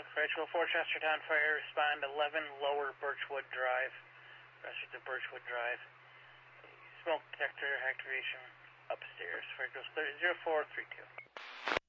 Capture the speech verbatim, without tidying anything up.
Rachel four Chestertown Fire, respond eleven Lower Birchwood Drive. Restricted to Birchwood Drive. Smoke detector activation upstairs. Fire goes zero four three two.